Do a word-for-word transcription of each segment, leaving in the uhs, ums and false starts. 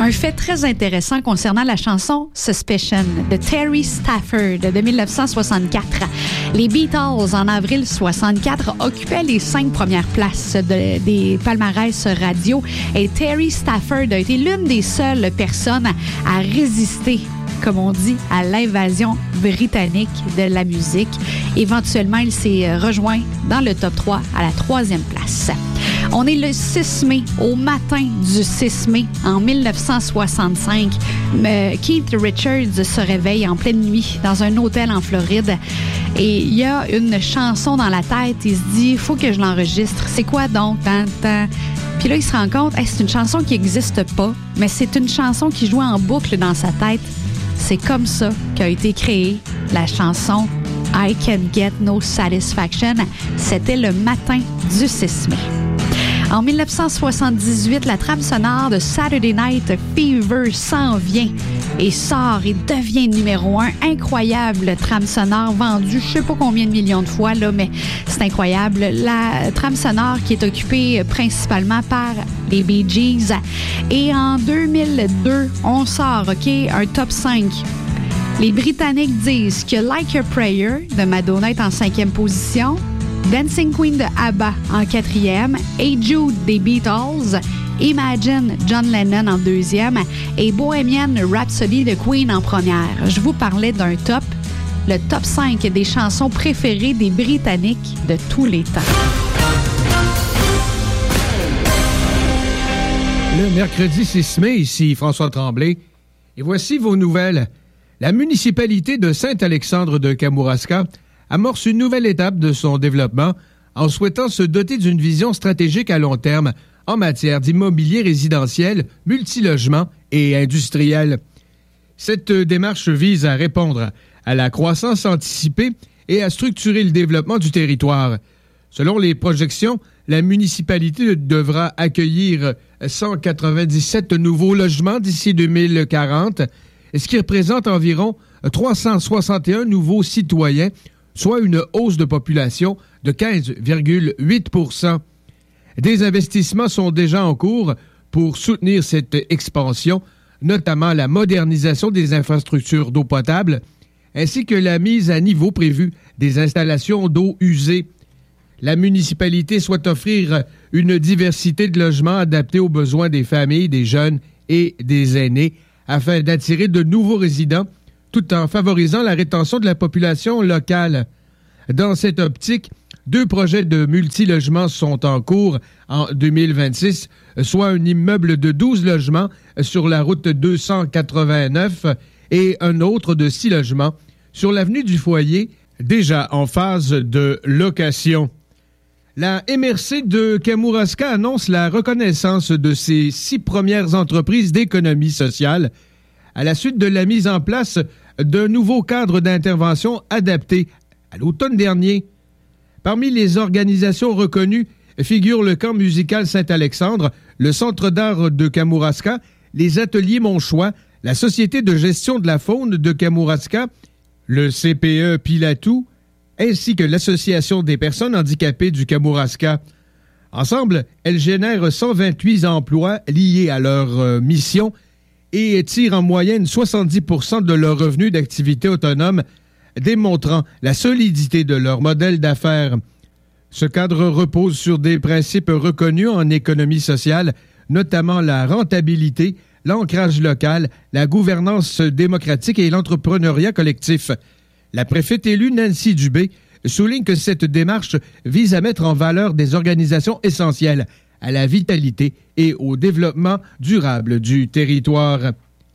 Un fait très intéressant concernant la chanson Suspicion de Terry Stafford de dix-neuf cent soixante-quatre. Les Beatles, en avril soixante-quatre, occupaient les cinq premières places de, des palmarès radio et Terry Stafford a été l'une des seules personnes à résister, comme on dit, à l'invasion britannique de la musique. Éventuellement, il s'est rejoint dans le top trois à la troisième place. On est le six mai, au matin du six mai, en dix-neuf cent soixante-cinq. Keith Richards se réveille en pleine nuit dans un hôtel en Floride et il y a une chanson dans la tête. Il se dit, il faut que je l'enregistre. C'est quoi donc? Tant, tant. Puis là, il se rend compte, hey, c'est une chanson qui n'existe pas, mais c'est une chanson qui joue en boucle dans sa tête. C'est comme ça qu'a été créée la chanson I Can Get No Satisfaction. C'était le matin du six mai. En dix-neuf cent soixante-dix-huit, la trame sonore de Saturday Night Fever s'en vient et sort et devient numéro un. Incroyable trame sonore vendue, je sais pas combien de millions de fois, là, mais c'est incroyable. La trame sonore qui est occupée principalement par les Bee Gees. Et en deux mille deux, on sort, OK, un top cinq. Les Britanniques disent que Like a Prayer de Madonna est en cinquième position, Dancing Queen de ABBA en quatrième, Hey Jude des Beatles, Imagine John Lennon en deuxième et Bohemian Rhapsody de Queen en première. Je vous parlais d'un top, le top cinq des chansons préférées des Britanniques de tous les temps. Le mercredi six mai, ici François Tremblay, et voici vos nouvelles. La municipalité de Saint-Alexandre de Kamouraska amorce une nouvelle étape de son développement en souhaitant se doter d'une vision stratégique à long terme en matière d'immobilier résidentiel, multilogement et industriel. Cette démarche vise à répondre à la croissance anticipée et à structurer le développement du territoire. Selon les projections, la municipalité devra accueillir cent quatre-vingt-dix-sept nouveaux logements d'ici deux mille quarante, ce qui représente environ trois cent soixante et un nouveaux citoyens, soit une hausse de population de quinze virgule huit pour cent. Des investissements sont déjà en cours pour soutenir cette expansion, notamment la modernisation des infrastructures d'eau potable, ainsi que la mise à niveau prévue des installations d'eau usée. La municipalité souhaite offrir une diversité de logements adaptés aux besoins des familles, des jeunes et des aînés, afin d'attirer de nouveaux résidents, tout en favorisant la rétention de la population locale. Dans cette optique, deux projets de multilogements sont en cours en deux mille vingt-six, soit un immeuble de douze logements sur la route deux cent quatre-vingt-neuf et un autre de six logements sur l'avenue du Foyer, déjà en phase de location. La M R C de Kamouraska annonce la reconnaissance de ses six premières entreprises d'économie sociale à la suite de la mise en place d'un nouveau cadre d'intervention adapté à l'automne dernier. Parmi les organisations reconnues figurent le Camp musical Saint-Alexandre, le Centre d'art de Kamouraska, les Ateliers Monchois, la Société de gestion de la faune de Kamouraska, le C P E Pilatou, ainsi que l'Association des personnes handicapées du Kamouraska. Ensemble, elles génèrent cent vingt-huit emplois liés à leur euh, mission et tirent en moyenne soixante-dix pour cent de leurs revenus d'activité autonome, démontrant la solidité de leur modèle d'affaires. Ce cadre repose sur des principes reconnus en économie sociale, notamment la rentabilité, l'ancrage local, la gouvernance démocratique et l'entrepreneuriat collectif. La préfète élue Nancy Dubé souligne que cette démarche vise à mettre en valeur des organisations essentielles à la vitalité et au développement durable du territoire.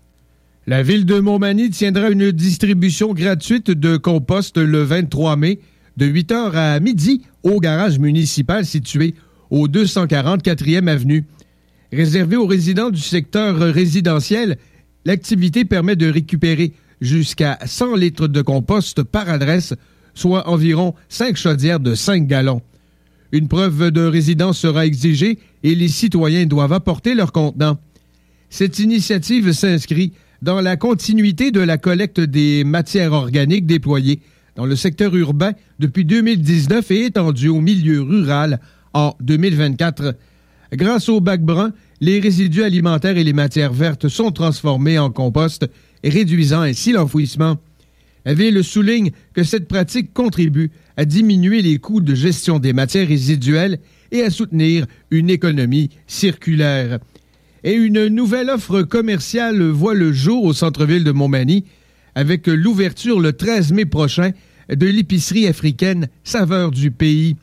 La ville de Montmagny tiendra une distribution gratuite de compost le vingt-trois mai de huit heures à midi au garage municipal situé au deux cent quarante quatrième avenue. Réservée aux résidents du secteur résidentiel, l'activité permet de récupérer jusqu'à cent litres de compost par adresse, soit environ cinq chaudières de cinq gallons. Une preuve de résidence sera exigée et les citoyens doivent apporter leur contenant. Cette initiative s'inscrit dans la continuité de la collecte des matières organiques déployées dans le secteur urbain depuis deux mille dix-neuf et étendue au milieu rural en deux mille vingt-quatre. Grâce au bac brun, les résidus alimentaires et les matières vertes sont transformés en compost, réduisant ainsi l'enfouissement. La Ville souligne que cette pratique contribue à diminuer les coûts de gestion des matières résiduelles et à soutenir une économie circulaire. Et une nouvelle offre commerciale voit le jour au centre-ville de Montmagny avec l'ouverture le treize mai prochain de l'épicerie africaine Saveurs du Pays.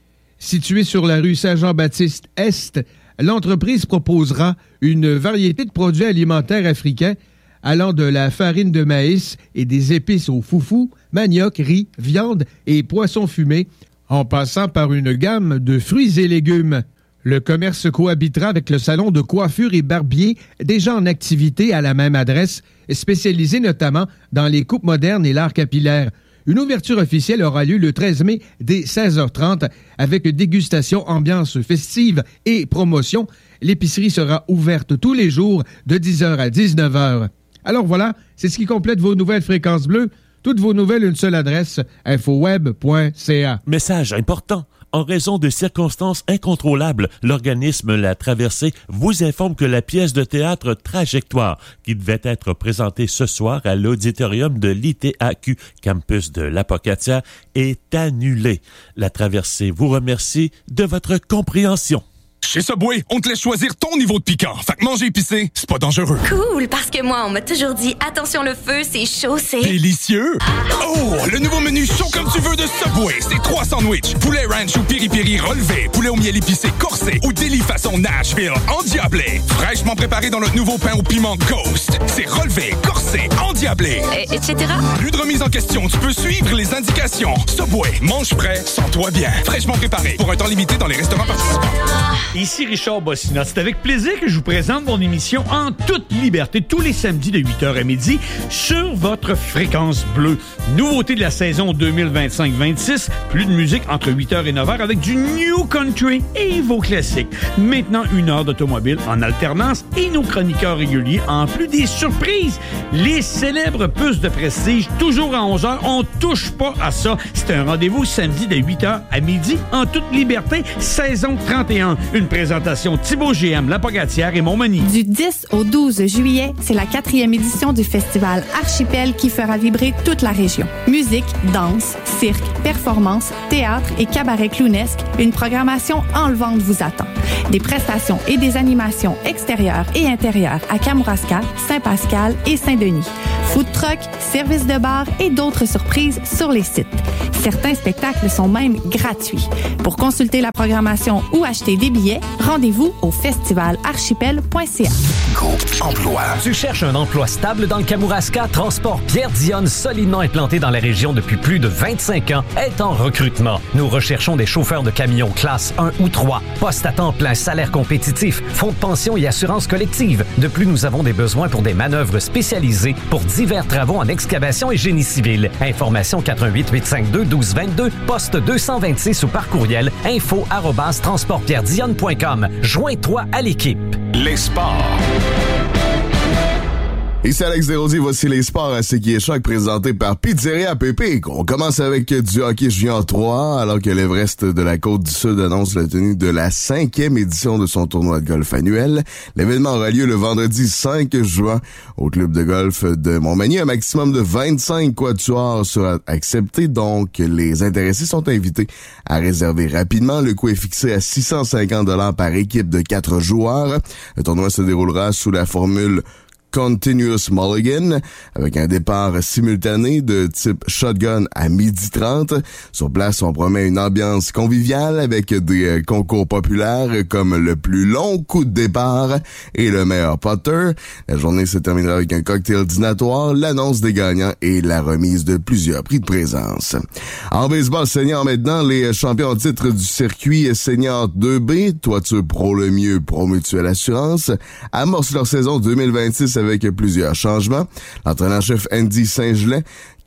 Située sur la rue Saint-Jean-Baptiste-Est, l'entreprise proposera une variété de produits alimentaires africains allant de la farine de maïs et des épices au foufou, manioc, riz, viande et poissons fumés, en passant par une gamme de fruits et légumes. Le commerce cohabitera avec le salon de coiffure et barbier déjà en activité à la même adresse, spécialisé notamment dans les coupes modernes et l'art capillaire. Une ouverture officielle aura lieu le treize mai dès seize heures trente avec dégustation, ambiance festive et promotion. L'épicerie sera ouverte tous les jours de dix heures à dix-neuf heures. Alors voilà, c'est ce qui complète vos nouvelles Fréquences Bleues. Toutes vos nouvelles, une seule adresse, infoweb point c a. Message important. En raison de circonstances incontrôlables, l'organisme La Traversée vous informe que la pièce de théâtre Trajectoire, qui devait être présentée ce soir à l'auditorium de l'I T A Q, campus de l'Apocatière, est annulée. La Traversée vous remercie de votre compréhension. Chez Subway, on te laisse choisir ton niveau de piquant. Fait que manger épicé, c'est pas dangereux. Cool, parce que moi, on m'a toujours dit, attention le feu, c'est chaud, c'est... Délicieux! Oh, le nouveau menu chaud comme tu veux de Subway. C'est trois sandwichs, poulet ranch ou piri-piri relevé, poulet au miel épicé corsé ou délit façon Nashville endiablé. Fraîchement préparé dans notre nouveau pain au piment Ghost. C'est relevé, corsé, endiablé. Et, et cetera. Plus de remise en question, tu peux suivre les indications. Subway, mange frais, sens-toi bien. Fraîchement préparé, pour un temps limité dans les restaurants participants. Ici Richard Bossina. C'est avec plaisir que je vous présente mon émission En toute liberté tous les samedis de huit heures à midi sur votre Fréquence Bleue. Nouveauté de la saison deux mille vingt-cinq vingt-six, plus de musique entre huit heures et neuf heures avec du New Country et vos classiques. Maintenant, une heure d'automobile en alternance et nos chroniqueurs réguliers en plus des surprises. Les célèbres puces de prestige, toujours à onze heures. On touche pas à ça. C'est un rendez-vous samedi de huit heures à midi en toute liberté, saison trente et un. Une présentation Thibaut G M, La Pogatière et Montmagny. Du dix au douze juillet, c'est la quatrième édition du festival Archipel qui fera vibrer toute la région. Musique, danse, cirque, performance, théâtre et cabaret clownesque, une programmation enlevante vous attend. Des prestations et des animations extérieures et intérieures à Kamouraska, Saint-Pascal et Saint-Denis. Food truck, service de bar et d'autres surprises sur les sites. Certains spectacles sont même gratuits. Pour consulter la programmation ou acheter des billets, rendez-vous au festival archipel point c a. Groupe Emploi. Tu cherches un emploi stable dans le Kamouraska? Transport Pierre Dionne, solidement implanté dans la région depuis plus de vingt-cinq ans, est en recrutement. Nous recherchons des chauffeurs de camions classe un ou trois. Poste à temps plein, salaire compétitif, fonds de pension et assurance collective. De plus, nous avons des besoins pour des manœuvres spécialisées pour divers travaux en excavation et génie civil. Information quatre un huit, huit cinq deux, un deux deux deux, poste deux cent vingt-six ou par courriel info arobase transport pierre dionne point com. Joins-toi à l'équipe. Les sports. Ici Alex Desrosiers, voici les sports à C Q I Choc présentés par Pizzeria Pépé. On commence avec du hockey junior trois, alors que l'Everest de la Côte-du-Sud annonce la tenue de la cinquième édition de son tournoi de golf annuel. L'événement aura lieu le vendredi cinq juin au club de golf de Montmagny. Un maximum de vingt-cinq quatuors sera accepté, donc les intéressés sont invités à réserver rapidement. Le coût est fixé à six cent cinquante dollars par équipe de quatre joueurs. Le tournoi se déroulera sous la formule Continuous Mulligan, avec un départ simultané de type shotgun à midi trente. Sur place, on promet une ambiance conviviale avec des concours populaires comme le plus long coup de départ et le meilleur putter. La journée se terminera avec un cocktail dînatoire, l'annonce des gagnants et la remise de plusieurs prix de présence. En baseball senior maintenant, les champions en titre du circuit senior deux B, Toiture Pro Le Mieux, Pro Mutuelle Assurance, amorcent leur saison deux mille vingt-six avec plusieurs changements. L'entraîneur-chef Andy Saint-Gelais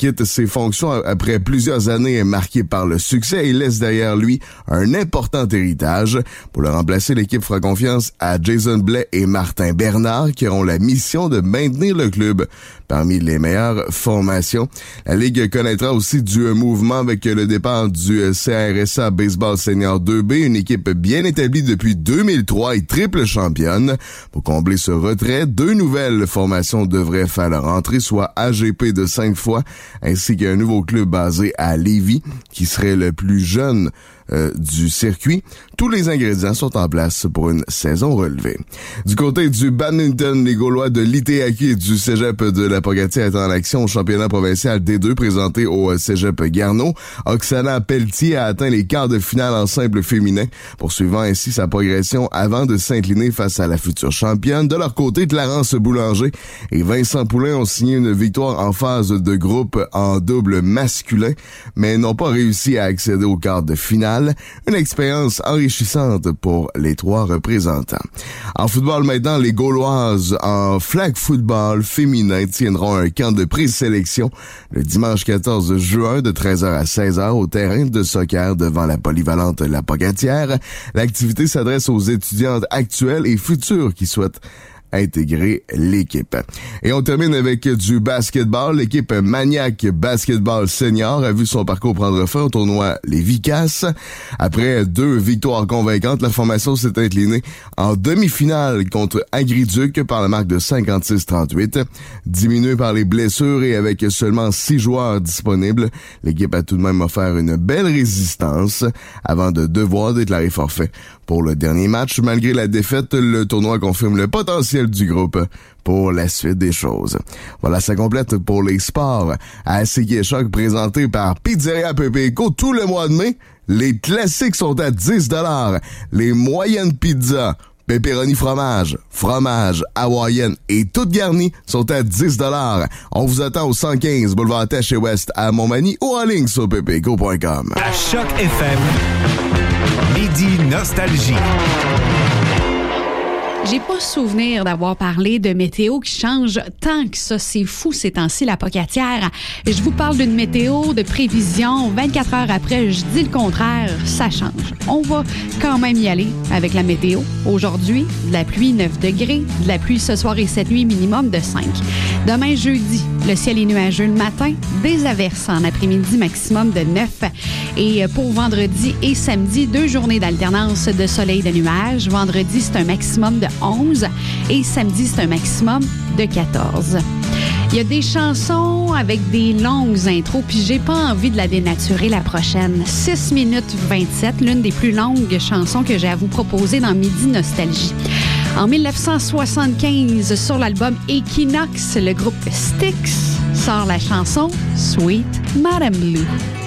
quitte ses fonctions après plusieurs années marquées par le succès et laisse derrière lui un important héritage. Pour le remplacer, l'équipe fera confiance à Jason Blais et Martin Bernard qui auront la mission de maintenir le club parmi les meilleures formations. La Ligue connaîtra aussi du mouvement avec le départ du C R S A Baseball Senior deux B, une équipe bien établie depuis deux mille trois et triple championne. Pour combler ce retrait, deux nouvelles formations devraient faire leur entrée, soit A G P de cinq fois, ainsi qu'un nouveau club basé à Lévis, qui serait le plus jeune Euh, du circuit. Tous les ingrédients sont en place pour une saison relevée. Du côté du badminton, les Gaulois de l'I T A Q et du Cégep de la Pocatière étaient en action au championnat provincial D deux présenté au Cégep Garneau. Oksana Pelletier a atteint les quarts de finale en simple féminin, poursuivant ainsi sa progression avant de s'incliner face à la future championne. De leur côté, Clarence Boulanger et Vincent Poulain ont signé une victoire en phase de groupe en double masculin, mais n'ont pas réussi à accéder aux quarts de finale. Une expérience enrichissante pour les trois représentants. En football maintenant, les Gauloises en flag football féminin tiendront un camp de présélection le dimanche quatorze juin de treize heures à seize heures au terrain de soccer devant la polyvalente La Pocatière. L'activité s'adresse aux étudiantes actuelles et futures qui souhaitent intégrer l'équipe. Et on termine avec du basketball. L'équipe Maniac Basketball Senior a vu son parcours prendre fin au tournoi Les Vicasses. Après deux victoires convaincantes, la formation s'est inclinée en demi-finale contre Agriduc par la marque de cinquante-six trente-huit. Diminuée par les blessures et avec seulement six joueurs disponibles, l'équipe a tout de même offert une belle résistance avant de devoir déclarer forfait pour le dernier match. Malgré la défaite, le tournoi confirme le potentiel du groupe pour la suite des choses. Voilà, ça complète pour les sports à C K Choc présenté par Pizzeria Pepeco tout le mois de mai. Les classiques sont à dix dollars. Les moyennes pizzas, pepperoni fromage, fromage, hawaïenne et toutes garnies sont à dix dollars. On vous attend au cent quinze boulevard Taché Ouest à Montmagny ou en ligne sur pepeco point com. À Choc F M, Midi Nostalgie. J'ai pas souvenir d'avoir parlé de météo qui change tant que ça. C'est fou ces temps-ci, la Pocatière. Je vous parle d'une météo de prévision. vingt-quatre heures après, je dis le contraire, ça change. On va quand même y aller avec la météo. Aujourd'hui, de la pluie neuf degrés, de la pluie ce soir et cette nuit minimum de cinq. Demain, jeudi, le ciel est nuageux le matin, des averses en après-midi maximum de neuf. Et pour vendredi et samedi, deux journées d'alternance de soleil et de nuages. Vendredi, c'est un maximum de onze et samedi, c'est un maximum de quatorze. Il y a des chansons avec des longues intros, puis j'ai pas envie de la dénaturer la prochaine. six minutes vingt-sept, l'une des plus longues chansons que j'ai à vous proposer dans Midi Nostalgie. En dix-neuf cent soixante-quinze, sur l'album Equinox, le groupe Styx sort la chanson Sweet Madame Blue.